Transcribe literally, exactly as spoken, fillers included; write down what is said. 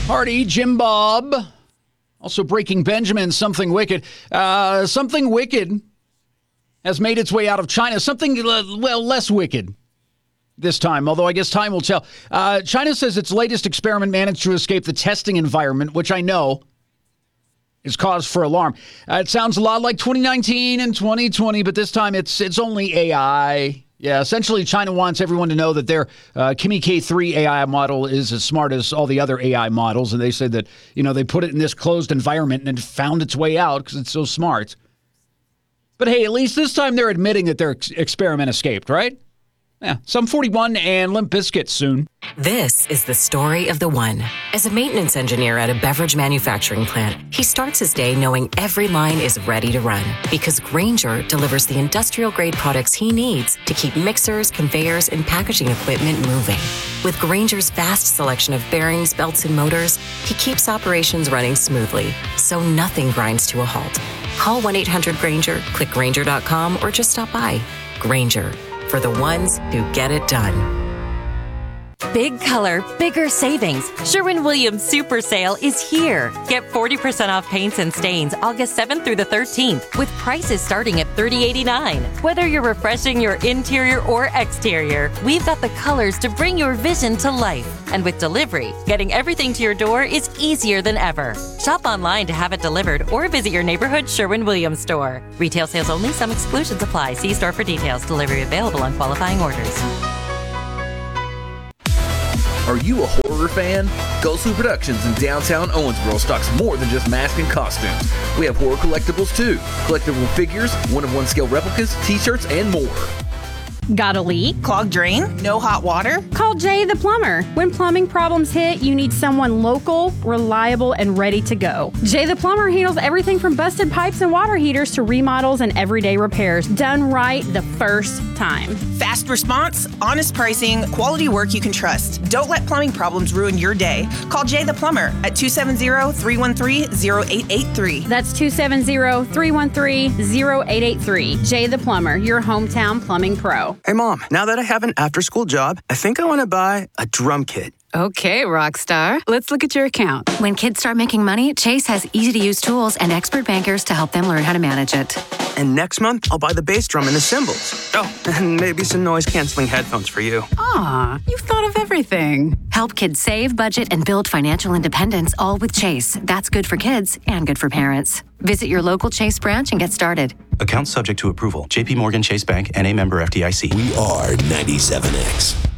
Hardy, Jim Bob. Also Breaking Benjamin, Something Wicked. Uh, Something Wicked has made its way out of China. Something, uh, well, less wicked this time, although I guess time will tell. Uh, China says its latest experiment managed to escape the testing environment, which I know is cause for alarm. Uh, it sounds a lot like twenty nineteen and twenty twenty, but this time it's it's only A I. Yeah, essentially China wants everyone to know that their uh, Kimi K three A I model is as smart as all the other A I models, and they said that, you know, they put it in this closed environment and it found its way out because it's so smart. But hey, at least this time they're admitting that their ex- experiment escaped, right? Yeah, Sum forty-one and Limp Bizkit soon. This is the story of the one. As a maintenance engineer at a beverage manufacturing plant, he starts his day knowing every line is ready to run because Grainger delivers the industrial-grade products he needs to keep mixers, conveyors, and packaging equipment moving. With Grainger's vast selection of bearings, belts, and motors, he keeps operations running smoothly, so nothing grinds to a halt. Call one eight hundred Grainger, click Grainger dot com, or just stop by. Grainger, for the ones who get it done. Big color, bigger savings. Sherwin-Williams Super Sale is here. Get forty percent off paints and stains August seventh through the thirteenth with prices starting at thirty eighty-nine. Whether you're refreshing your interior or exterior, we've got the colors to bring your vision to life. And with delivery, getting everything to your door is easier than ever. Shop online to have it delivered or visit your neighborhood Sherwin-Williams store. Retail sales only. Some exclusions apply. See store for details. Delivery available on qualifying orders. Are you a horror fan? Gulsu Productions in downtown Owensboro stocks more than just masks and costumes. We have horror collectibles too. Collectible figures, one-of-one scale replicas, t-shirts, and more. Got a leak? Clogged drain? No hot water? Call Jay the Plumber. When plumbing problems hit, you need someone local, reliable, and ready to go. Jay the Plumber handles everything from busted pipes and water heaters to remodels and everyday repairs, done right the first time. Fast response, honest pricing, quality work you can trust. Don't let plumbing problems ruin your day. Call Jay the Plumber at two seven zero, three one three, zero eight eight three. That's two seven zero, three one three, zero eight eight three. Jay the Plumber, your hometown plumbing pro. Hey, Mom, now that I have an after-school job, I think I want to buy a drum kit. Okay, Rockstar. Let's look at your account. When kids start making money, Chase has easy-to-use tools and expert bankers to help them learn how to manage it. And next month, I'll buy the bass drum and the cymbals. Oh, and maybe some noise-canceling headphones for you. Aw, you've thought of everything. Help kids save, budget, and build financial independence, all with Chase. That's good for kids and good for parents. Visit your local Chase branch and get started. Account subject to approval. J P Morgan Chase Bank, N A member F D I C. We are ninety-seven X.